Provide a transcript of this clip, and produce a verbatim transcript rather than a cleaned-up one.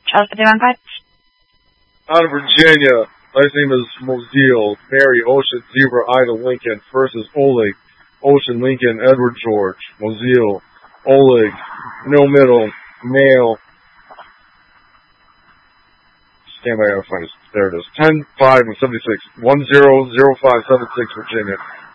Charles fifty-one five. Out of Virginia, last name is Moselle, Mary, Ocean, Zebra, Ida, Lincoln. First is Oleg, Ocean, Lincoln, Edward, George. Moselle, Oleg, no middle, male. Stand by, I gotta find it. There it is. ten five and seventy-six. one zero zero five seven six, Virginia.